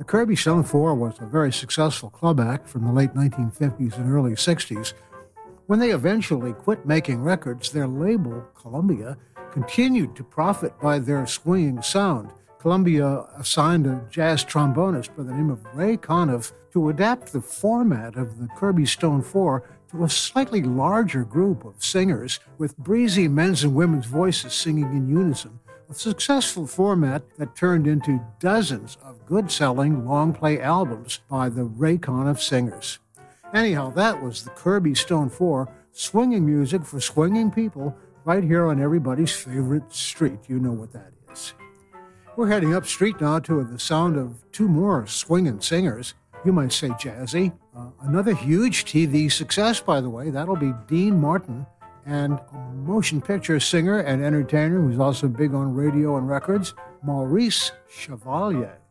Kirby Stone Four was a very successful club act from the late 1950s and early 60s. When they eventually quit making records, their label, Columbia, continued to profit by their swinging sound. Columbia assigned a jazz trombonist by the name of Ray Conniff to adapt the format of the Kirby Stone Four to a slightly larger group of singers with breezy men's and women's voices singing in unison, a successful format that turned into dozens of good-selling long-play albums by the Ray Conniff singers. Anyhow, that was the Kirby Stone Four, swinging music for swinging people right here on everybody's favorite street. You know what that is. We're heading up street now to the sound of two more swinging singers. You might say jazzy. Another huge TV success, by the way. That'll be Dean Martin, and a motion picture singer and entertainer who's also big on radio and records, Maurice Chevalier.